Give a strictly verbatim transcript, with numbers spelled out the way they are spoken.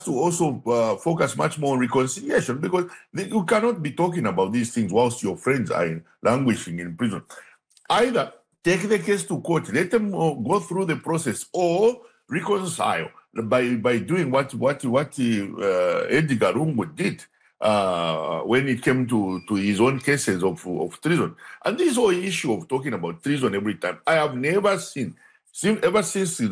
to also uh, focus much more on reconciliation, because you cannot be talking about these things whilst your friends are in, languishing in prison. Either take the case to court, let them uh, go through the process, or reconcile by by doing what what what uh, Edgar Lungu did uh, when it came to, to his own cases of, of treason. And this whole issue of talking about treason every time, I have never seen, seen ever since